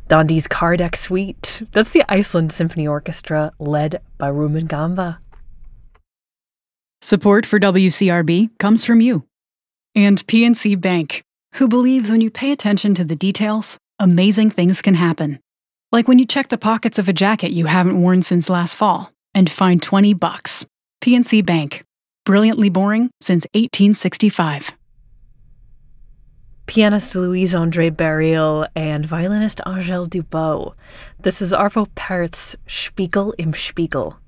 Dondi's Kardec Suite. That's the Iceland Symphony Orchestra led by Rumen Gamba. Support for WCRB comes from you. And PNC Bank, who believes when you pay attention to the details, amazing things can happen. Like when you check the pockets of a jacket you haven't worn since last fall and find $20. PNC Bank. Brilliantly boring since 1865. Pianist Louise-André Berial and violinist Angèle Dubot. This is Arvo Pärt's Spiegel im Spiegel.